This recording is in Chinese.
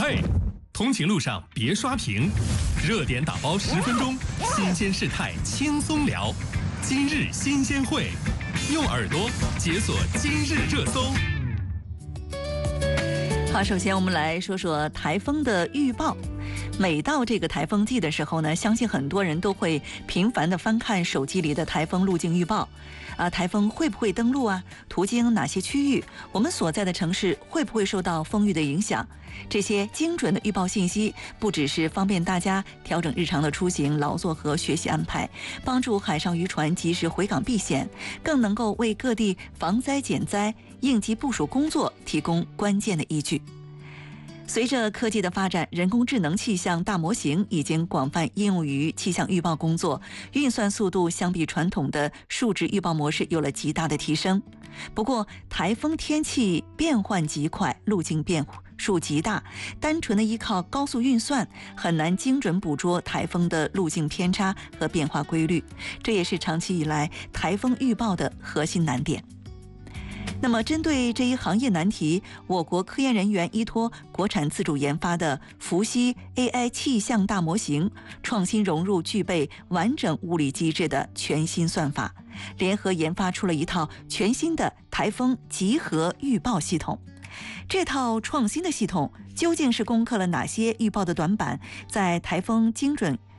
嘿，通勤路上别刷屏，热点打包10分钟，新鲜事态轻松聊。今日新鲜会，用耳朵解锁今日热搜。 好，首先我们来说说台风的预报。每到这个台风季的时候呢，相信很多人都会频繁地翻看手机里的台风路径预报。台风会不会登陆啊？途经哪些区域？我们所在的城市会不会受到风雨的影响？这些精准的预报信息，不只是方便大家调整日常的出行、劳作和学习安排，帮助海上渔船及时回港避险，更能够为各地防灾减灾、应急部署工作提供关键的依据。随着科技的发展，人工智能气象大模型已经广泛应用于气象预报工作，运算速度相比传统的数值预报模式有了极大的提升。不过，台风天气变换极快，路径变数极大，单纯的依靠高速运算很难精准捕捉台风的路径偏差和变化规律，这也是长期以来台风预报的核心难点。那么针对这一行业难题，我国科研人员依托国产自主研发的伏羲 AI 气象大模型，创新融入具备完整物理机制的全新算法，联合研发出了一套全新的台风集合预报系统。这套创新的系统究竟是攻克了哪些预报的短板，在台风精准